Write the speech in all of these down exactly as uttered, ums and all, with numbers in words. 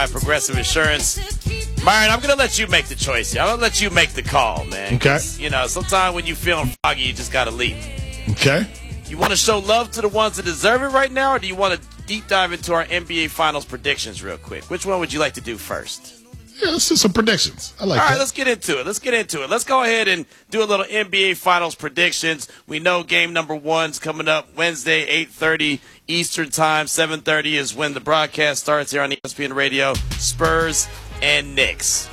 Progressive Insurance. Myron, I'm going to let you make the choice here. I'm going to let you make the call, man. Okay. You know, sometimes when you're feeling foggy, you just got to leave. Okay. You want to show love to the ones that deserve it right now, or do you want to deep dive into our N B A Finals predictions real quick? Which one would you like to do first? Yeah, let's do some predictions. I like that. All right, let's get into it. Let's get into it. Let's go ahead and do a little N B A Finals predictions. We know game number one's coming up Wednesday, eight thirty Eastern Time. seven thirty is when the broadcast starts here on E S P N Radio. Spurs and Knicks.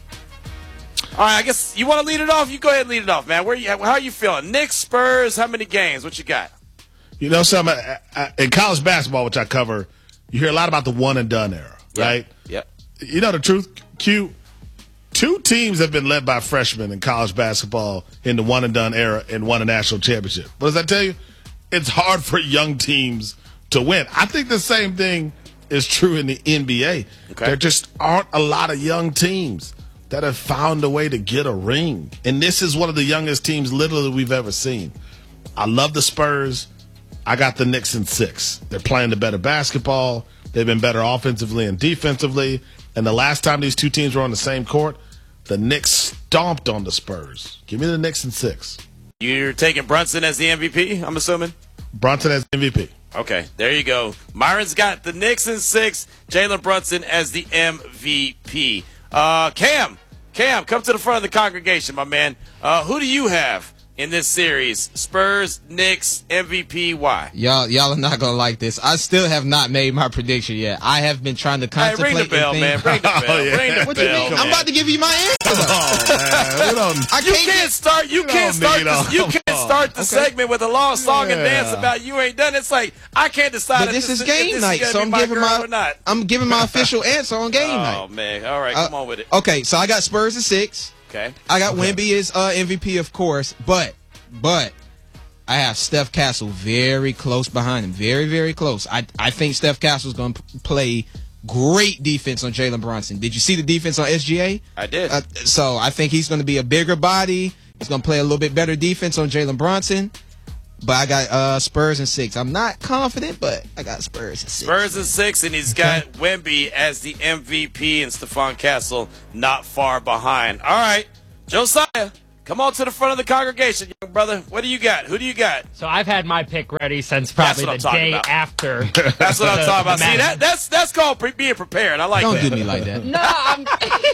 All right, I guess you want to lead it off? You go ahead and lead it off, man. Where you? How are you feeling? Knicks, Spurs, how many games? What you got? You know, something I, I, in college basketball, which I cover, you hear a lot about the one-and-done era, right? Yep. You know the truth, Q? Two teams have been led by freshmen in college basketball in the one-and-done era and won a national championship. What does that tell you? It's hard for young teams to win. I think the same thing is true in the N B A. Okay. There just aren't a lot of young teams that have found a way to get a ring. And this is one of the youngest teams literally we've ever seen. I love the Spurs. I got the Knicks in six. They're playing the better basketball. They've been better offensively and defensively. And the last time these two teams were on the same court, the Knicks stomped on the Spurs. Give me the Knicks in six. You're taking Brunson as the M V P, I'm assuming? Brunson as M V P. Okay, there you go. Myron's got the Knicks in six, Jalen Brunson as the M V P. Uh, Cam, Cam, come to the front of the congregation, my man. Uh, who do you have in this series? Spurs, Knicks, M V P, why? Y'all y'all are not going to like this. I still have not made my prediction yet. I have been trying to contemplate. Hey, ring the bell, man. Ring the bell. Oh, yeah. Ring the what bell. you mean? Man. I'm about to give you my answer. Oh, man. We don't, I You can't, can't get, start. You can't don't start. need This, all- you can't start the Okay. segment with a long song and Yeah. dance about you ain't done. It's like I can't decide. but if this is if game this night, is so gonna I'm be giving girl my or not. I'm giving my official answer on game Oh night. man! All right, Uh, come on with it. Okay, so I got Spurs at six. Okay. I got Okay. Wemby as uh, M V P, of course, but but I have Steph Castle very close behind him, very very close. I I think Steph Castle's going to play great defense on Jalen Brunson. Did you see the defense on S G A? I did. Uh, so I think he's going to be a bigger body. He's going to play a little bit better defense on Jalen Brunson. But I got uh, Spurs in six. I'm not confident, but I got Spurs in six. Spurs in six, and he's got Wemby as the M V P and Stephon Castle not far behind. All right, Josiah, come on to the front of the congregation, young brother. What do you got? Who do you got? So I've had my pick ready since probably what the I'm talking day about. after. That's what I'm the- talking about. the See, match. that, that's that's called pre- being prepared. I like Don't that. do me like that. No, I'm.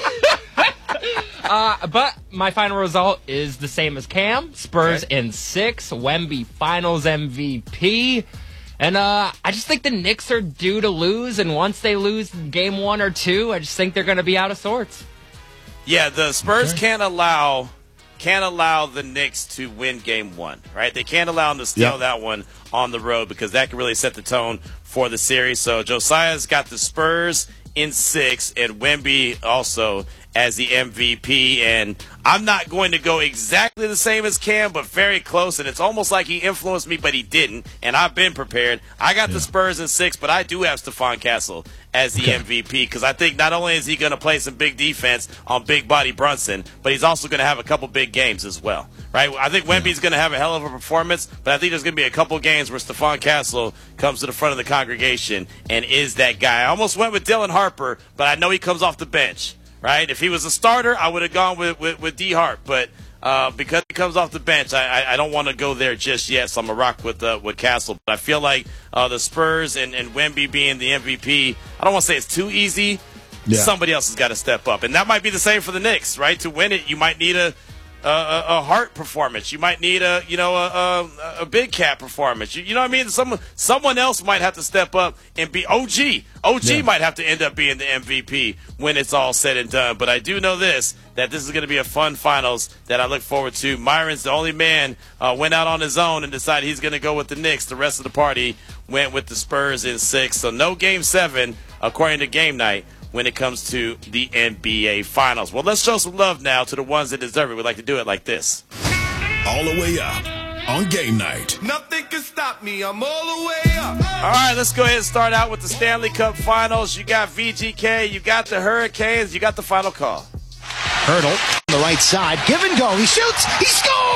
uh, but my final result is the same as Cam. Spurs Okay. in six. Wemby Finals M V P. And uh, I just think the Knicks are due to lose. And once they lose game one or two, I just think they're going to be out of sorts. Yeah, the Spurs can't allow can't allow the Knicks to win game one, right? They can't allow them to steal Yep. that one on the road because that can really set the tone for the series. So Josiah's got the Spurs in six and Wemby also as the M V P. And I'm not going to go exactly the same as Cam, but very close. And it's almost like he influenced me, but he didn't. And I've been prepared. I got the Spurs in six, but I do have Stephon Castle as the Okay. M V P because I think not only is he going to play some big defense on big body Brunson, but he's also going to have a couple big games as well, right? I think Wemby's going to have a hell of a performance, but I think there's going to be a couple games where Stephon Castle comes to the front of the congregation and is that guy. I almost went with Dylan Harper, but I know he comes off the bench, right? If he was a starter, I would have gone with, with, with D. Hart, but uh, because he comes off the bench, I, I, I don't want to go there just yet, so I'm going to rock with, uh, with Castle. But I feel like uh, the Spurs and, and Wemby being the M V P, I don't want to say it's too easy. Yeah. Somebody else has got to step up. And that might be the same for the Knicks, right? To win it, you might need a a, a, a Hart performance. You might need a, you know, a, a, a big cat performance. You, you know what I mean? Someone, someone else might have to step up and be O G. O G Yeah. might have to end up being the M V P when it's all said and done. But I do know this, that this is going to be a fun finals that I look forward to. Myron's the only man uh, went out on his own and decided he's going to go with the Knicks. The rest of the party went with the Spurs in six. So no game seven, according to Game Night, when it comes to the N B A Finals. Well, let's show some love now to the ones that deserve it. We'd like to do it like this. All the way up on Game Night. Nothing can stop me. I'm all the way up. All right, let's go ahead and start out with the Stanley Cup Finals. You got V G K, you got the Hurricanes, you got the final call. Hurdle on the right side. Give and go. He shoots. He scores!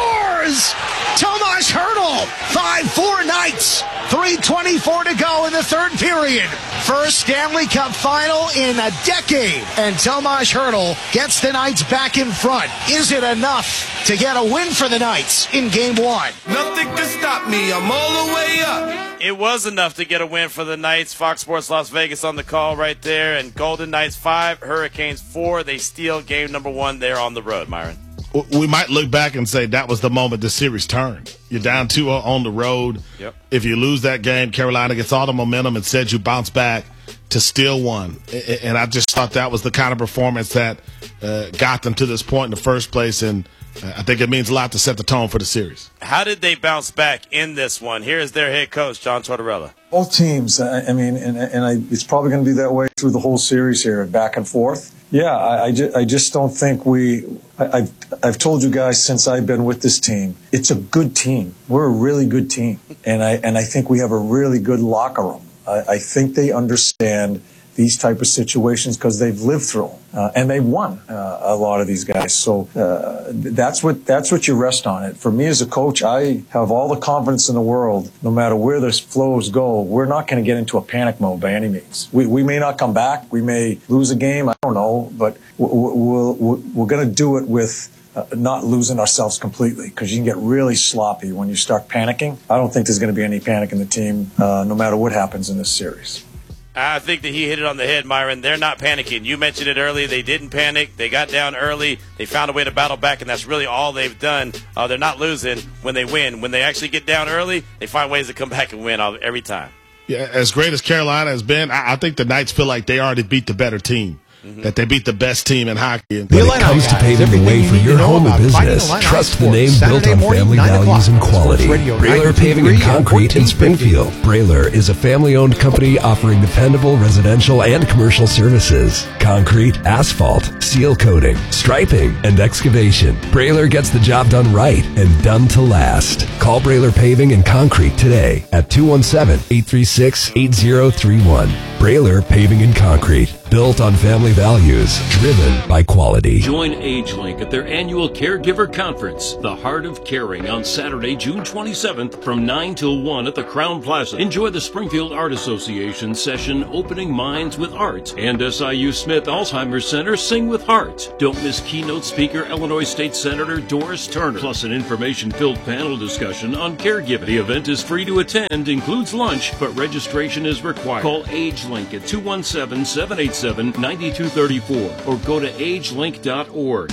scores! Tomas Hertl, five four Knights. three twenty-four to go in the third period. First Stanley Cup final in a decade. And Tomas Hertl gets the Knights back in front. Is it enough to get a win for the Knights in game one? Nothing can stop me. I'm all the way up. It was enough to get a win for the Knights. Fox Sports Las Vegas on the call right there. And Golden Knights five, Hurricanes four. They steal game number one there on the road, Myron. We might look back and say that was the moment the series turned. You're down two on the road. Yep. If you lose that game, Carolina gets all the momentum and said you bounce back to steal one. And I just thought that was the kind of performance that uh, got them to this point in the first place. And uh, I think it means a lot to set the tone for the series. How did they bounce back in this one? Here's their head coach, John Tortorella. Both teams, I mean, and, and I, it's probably going to be that way through the whole series here, back and forth. Yeah, I, I, just, I just don't think we I, – I've, I've told you guys since I've been with this team, it's a good team. We're a really good team, and I, and I think we have a really good locker room. I, I think they understand these type of situations because they've lived through them, uh, and they've won uh, a lot of these guys. So uh, that's what that's what you rest on it. For me as a coach, I have all the confidence in the world. No matter where the flows go, we're not going to get into a panic mode by any means. We we may not come back. We may lose a game. I don't know, but we'll, we'll, we're going to do it with uh, not losing ourselves completely, because you can get really sloppy when you start panicking. I don't think there's going to be any panic in the team, uh, no matter what happens in this series. I think that he hit it on the head, Myron. They're not panicking. You mentioned it earlier. They didn't panic. They got down early. They found a way to battle back, and that's really all they've done. Uh, they're not losing when they win. When they actually get down early, they find ways to come back and win all, every time. Yeah, as great as Carolina has been, I, I think the Knights feel like they already beat the better team. Mm-hmm. That they beat the best team in hockey. When it comes to paving the way for your home or business, trust the name built on family values and quality. Brailer Paving and Concrete in Springfield. Brailer is a family-owned company offering dependable residential and commercial services. Concrete, asphalt, seal coating, striping, and excavation. Brailer gets the job done right and done to last. Call Brailer Paving and Concrete today at two one seven, eight three six, eight zero three one. Brailer Paving and Concrete. Built on family values, driven by quality. Join AgeLink at their annual Caregiver Conference, The Heart of Caring, on Saturday, June twenty-seventh from nine till one at the Crown Plaza. Enjoy the Springfield Art Association session, Opening Minds with Art, and S I U Smith Alzheimer's Center, Sing with Heart. Don't miss keynote speaker Illinois State Senator Doris Turner, plus an information-filled panel discussion on caregiving. The event is free to attend, includes lunch, but registration is required. Call AgeLink at two one seven, seven eight seven, nine two three four or go to age link dot org.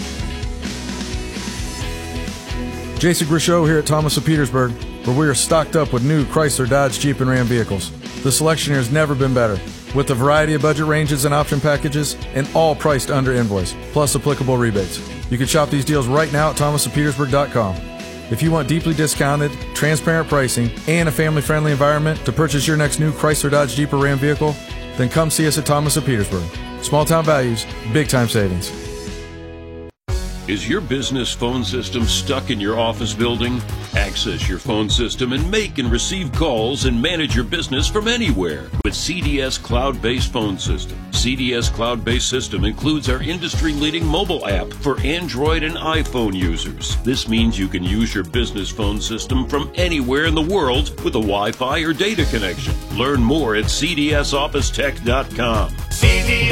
Jason Grishow here at Thomas of Petersburg, where we are stocked up with new Chrysler, Dodge, Jeep, and Ram vehicles. The selection here has never been better, with a variety of budget ranges and option packages, and all priced under invoice, plus applicable rebates. You can shop these deals right now at thomas of petersburg dot com. If you want deeply discounted, transparent pricing, and a family-friendly environment to purchase your next new Chrysler, Dodge, Jeep, or Ram vehicle, then come see us at Thomas of Petersburg. Small town values, big time savings. Is your business phone system stuck in your office building? Access your phone system and make and receive calls and manage your business from anywhere with C D S Cloud-Based Phone System. C D S Cloud-Based System includes our industry-leading mobile app for Android and iPhone users. This means you can use your business phone system from anywhere in the world with a Wi-Fi or data connection. Learn more at c d s office tech dot com. C D